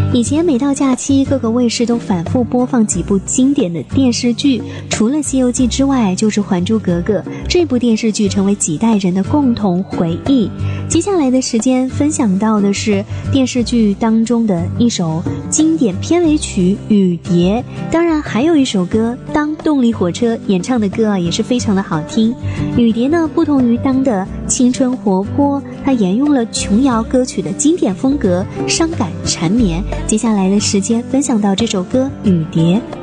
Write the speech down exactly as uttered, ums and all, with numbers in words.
以前每到假期，各个卫视都反复播放几部经典的电视剧，除了《西游记》之外，就是《还珠格格》。这部电视剧成为几代人的共同回忆。接下来的时间分享到的是电视剧当中的一首经典片尾曲《雨蝶》，当然还有一首歌当动力火车演唱的歌啊，也是非常的好听。雨蝶呢，不同于当的青春活泼，它沿用了琼瑶歌曲的经典风格，伤感缠绵。接下来的时间分享到这首歌《雨蝶》。